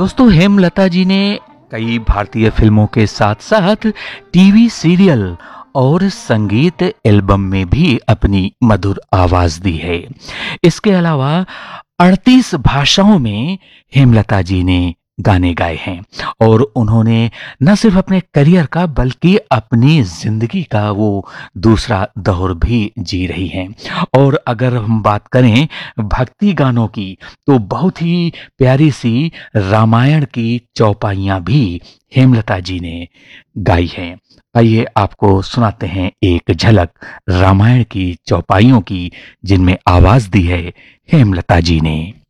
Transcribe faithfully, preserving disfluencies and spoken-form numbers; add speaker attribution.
Speaker 1: दोस्तों, हेमलता जी ने कई भारतीय फिल्मों के साथ साथ टीवी सीरियल और संगीत एल्बम में भी अपनी मधुर आवाज दी है। इसके अलावा अड़तीस भाषाओं में हेमलता जी ने गाने गाए हैं और उन्होंने न सिर्फ अपने करियर का बल्कि अपनी जिंदगी का वो दूसरा दौर भी जी रही हैं। और अगर हम बात करें भक्ति गानों की, तो बहुत ही प्यारी सी रामायण की चौपाइयां भी हेमलता जी ने गाई हैं। आइए आपको सुनाते हैं एक झलक रामायण की चौपाइयों की, जिनमें आवाज दी है हेमलता जी ने।